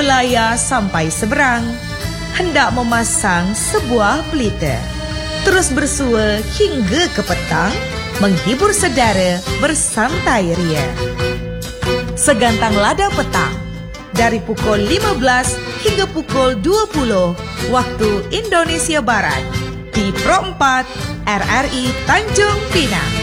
Melaya sampai seberang, hendak memasang sebuah pelita. Terus bersua hingga ke petang, menghibur saudara bersantai ria. Segantang lada petang, dari pukul 15 hingga pukul 20 waktu Indonesia Barat, di Pro 4 RRI Tanjung Pinang.